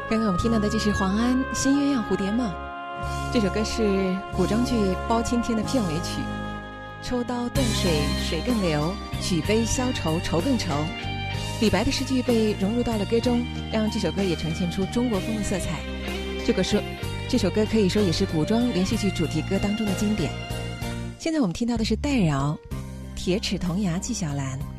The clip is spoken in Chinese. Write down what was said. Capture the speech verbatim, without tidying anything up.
刚刚我们听到的就是黄安《新鸳鸯蝴蝶梦》，这首歌是古装剧《包青天》的片尾曲。抽刀断水水更流，举杯消愁愁更愁。李白的诗句被融入到了歌中，让这首歌也呈现出中国风的色彩。这个说，这首歌可以说也是古装连续剧主题歌当中的经典。现在我们听到的是戴娆《铁齿铜牙纪晓岚》。